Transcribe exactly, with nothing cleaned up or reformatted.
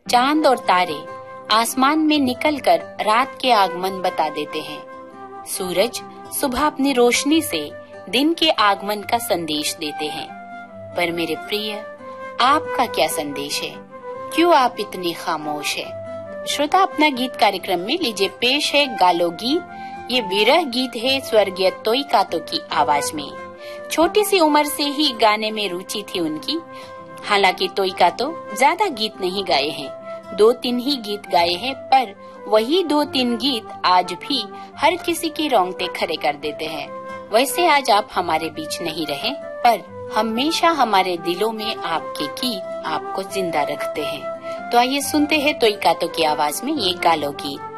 चांद और तारे आसमान में निकलकर रात के आगमन बता देते हैं। सूरज सुबह अपनी रोशनी से दिन के आगमन का संदेश देते हैं। पर मेरे प्रिय, आपका क्या संदेश है? क्यों आप इतने खामोश हैं? श्रोता, अपना गीत कार्यक्रम में लीजिए पेश है गालो गीत। ये विरह गीत है स्वर्गीय तोई कातो की आवाज में। छोटी सी उम्र से ही गाने में रुचि थी उनकी। हालांकि तोई कातो ज्यादा गीत नहीं गाए हैं, दो तीन ही गीत गाए हैं, पर वही दो तीन गीत आज भी हर किसी की रोंगटे खड़े कर देते हैं। वैसे आज आप हमारे बीच नहीं रहे, पर हमेशा हमारे दिलों में आपके गीत आपको जिंदा रखते हैं। तो आइए सुनते हैं तोई कातो की आवाज में ये गालो गीत।